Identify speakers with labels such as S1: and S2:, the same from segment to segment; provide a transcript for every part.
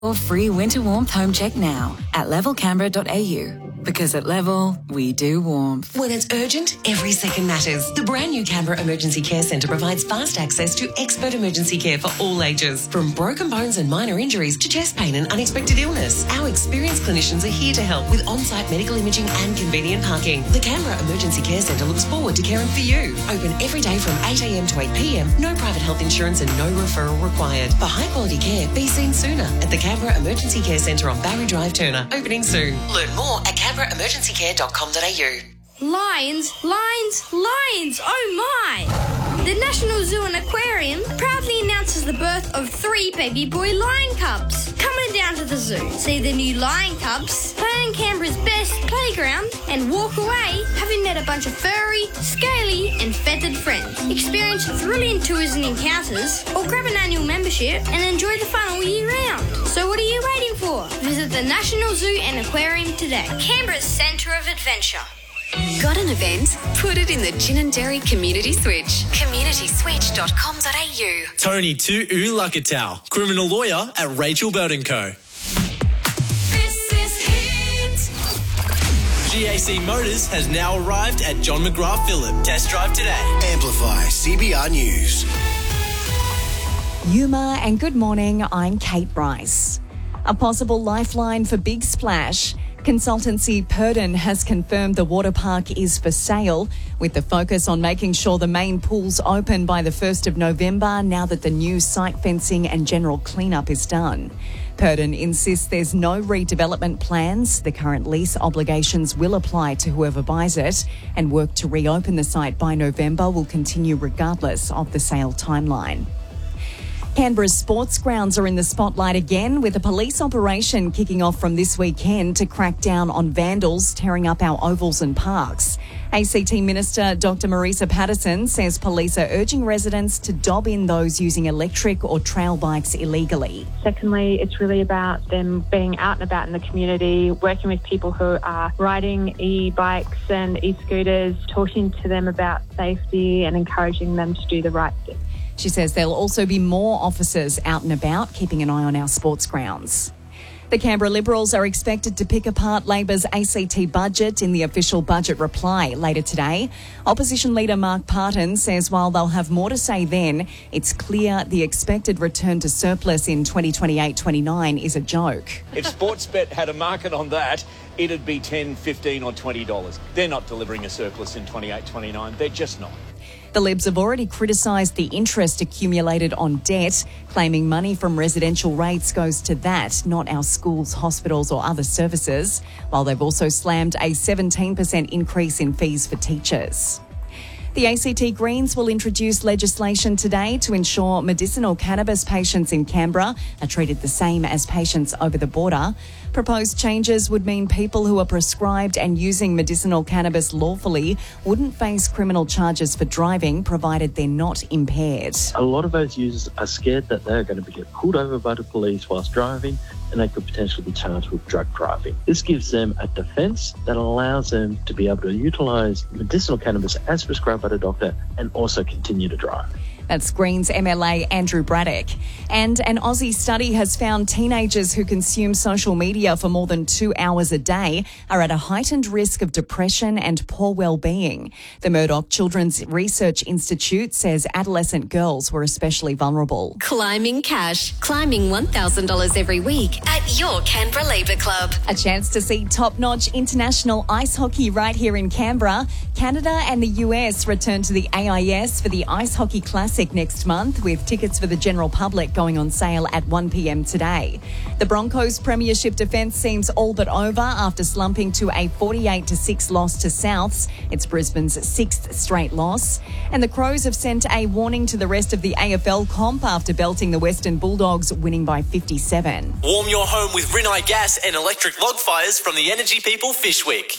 S1: Or free winter warmth home check now at levelcanberra.au. Because at Level, we do warmth.
S2: When it's urgent, every second matters. The brand new Canberra Emergency Care Centre provides fast access to expert emergency care for all ages. From broken bones and minor injuries to chest pain and unexpected illness. Our experienced clinicians are here to help with on-site medical imaging and convenient parking. The Canberra Emergency Care Centre looks forward to caring for you. Open every day from 8 a.m. to 8 p.m. No private health insurance and no referral required. For high-quality care, be seen sooner at the Canberra Emergency Care Centre on Barry Drive, Turner. Opening soon. Learn more at canberraemergencycare.com.au.
S3: Lions, oh my! The National Zoo and Aquarium proudly announces the birth of 3 baby boy lion cubs. Come on down to the zoo, see the new lion cubs, play on Canberra's best playground, and walk away having met a bunch of furry, scaly and feathered friends. Experience thrilling tours and encounters, or grab an annual membership and enjoy the fun all year round. So what are you waiting for? Visit the National Zoo and Aquarium today. Canberra's centre of adventure.
S4: Got an event? Put it in the Ginninderry Community Switch. communityswitch.com.au.
S5: Tony Tu Lakatau, criminal lawyer at Rachel Bird & Co.
S4: This is Hit.
S5: GAC Motors has now arrived at John McGrath Phillip. Test drive today.
S6: Amplify CBR News.
S7: Yuma and good morning, I'm Kate Bryce. A possible lifeline for Big Splash. Consultancy Purdon has confirmed the water park is for sale, with the focus on making sure the main pool's open by the 1st of November now that the new site fencing and general cleanup is done. Purdon insists there's no redevelopment plans. The current lease obligations will apply to whoever buys it, and work to reopen the site by November will continue regardless of the sale timeline. Canberra's sports grounds are in the spotlight again, with a police operation kicking off from this weekend to crack down on vandals tearing up our ovals and parks. ACT Minister Dr Marisa Patterson says police are urging residents to dob in those using electric or trail bikes illegally.
S8: Secondly, it's really about them being out and about in the community, working with people who are riding e-bikes and e-scooters, talking to them about safety and encouraging them to do the right thing.
S7: She says there'll also be more officers out and about, keeping an eye on our sports grounds. The Canberra Liberals are expected to pick apart Labor's ACT budget in the official budget reply later today. Opposition leader Mark Parton says while they'll have more to say then, it's clear the expected return to surplus in 2028-29 is a joke.
S9: If Sportsbet had a market on that, it'd be $10, $15 or $20. They're not delivering a surplus in 28-29. They're just not.
S7: The Libs have already criticised the interest accumulated on debt, claiming money from residential rates goes to that, not our schools, hospitals or other services, while they've also slammed a 17% increase in fees for teachers. The ACT Greens will introduce legislation today to ensure medicinal cannabis patients in Canberra are treated the same as patients over the border. Proposed changes would mean people who are prescribed and using medicinal cannabis lawfully wouldn't face criminal charges for driving, provided they're not impaired.
S10: A lot of those users are scared that they're going to get pulled over by the police whilst driving, and they could potentially be charged with drug driving. This gives them a defence that allows them to be able to utilise medicinal cannabis as prescribed by the doctor and also continue to drive.
S7: That's Greens MLA Andrew Braddock. And an Aussie study has found teenagers who consume social media for more than 2 hours a day are at a heightened risk of depression and poor well-being. The Murdoch Children's Research Institute says adolescent girls were especially vulnerable.
S4: Climbing cash. Climbing $1,000 every week at your Canberra Labour Club.
S7: A chance to see top-notch international ice hockey right here in Canberra. Canada and the US return to the AIS for the Ice Hockey Classic next month, with tickets for the general public going on sale at 1 p.m. today. The Broncos' premiership defence seems all but over after slumping to a 48-6 loss to Souths. It's Brisbane's 6th straight loss. And the Crows have sent a warning to the rest of the AFL comp after belting the Western Bulldogs, winning by 57.
S5: Warm your home with Rinnai gas and electric log fires from the Energy People Fishwick.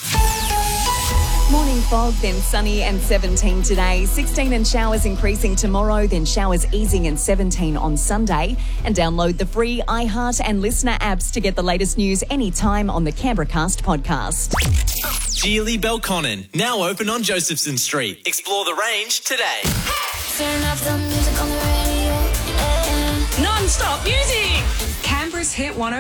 S7: Morning fog, then sunny and 17 today. 16 and showers increasing tomorrow, then showers easing and 17 on Sunday. And download the free iHeart and Listener apps to get the latest news anytime on the Canberra Cast podcast.
S5: Geely Belconnen, now open on Josephson Street. Explore the range today.
S3: Turn up the music on the radio.
S4: Non-stop music.
S11: Canberra Cruise Hit 105.